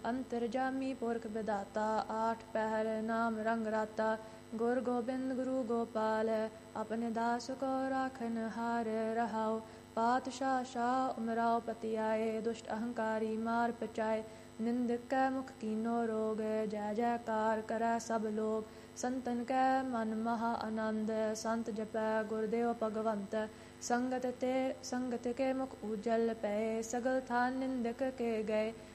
ਅੰਤਰਜਾਮੀ ਪੁਰਖ ਵਿਦਾਤਾ। ਆਠ ਪਹਿਰ ਨਾਮ ਰੰਗ ਰਾਤਾ। ਗੁਰ ਗੋਬਿੰਦ ਗੁਰੂ ਗੋਪਾਲ। ਆਪਣੇ ਦਾਸ ਕੋ ਰਾਖਨ ਹਾਰ ਰਹਾਉ। ਪਾਤਸ਼ਾਹ ਸ਼ਾਹ ਉਮਰਾਓ ਪਤੀ ਆਏ। ਦੁਸ਼ਟ ਅਹੰਕਾਰੀ ਮਾਰ ਪਚਾਏ। ਨਿੰਦਕ ਕੈ ਮੁਖ ਕੀਨੋ ਰੋਗ। ਜੈ ਜੈਕਾਰ ਕਰੈ ਸਭ ਲੋਗ। ਸੰਤਨ ਕੈ ਮਨ ਮਹਾ ਆਨੰਦ। ਸੰਤ ਜਪੈ ਗੁਰਦੇਵ ਭਗਵੰਤ। ਸੰਗਤ ਕੇ ਮੁਖ ਉਜਲ ਪਏ। ਸਗਲ ਥਾਨ ਨਿੰਦਕ ਕੇ ਗਏ।